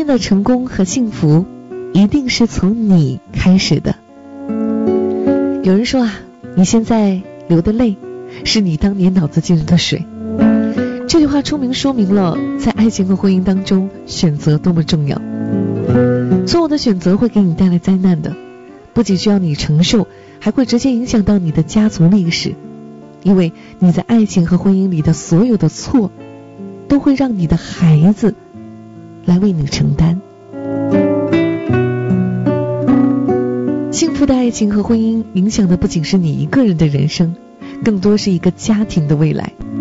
姻的成功和幸福一定是从你开始的。有人说啊，你现在流的泪是你当年脑子进入的水。这句话说明了在爱情和婚姻当中选择多么重要。错误的选择会给你带来灾难的，不仅需要你承受，还会直接影响到你的家族历史。因为你在爱情和婚姻里的所有的错都会让你的孩子来为你承担。幸福的爱情和婚姻影响的不仅是你一个人的人生，更多是一个家庭的未来。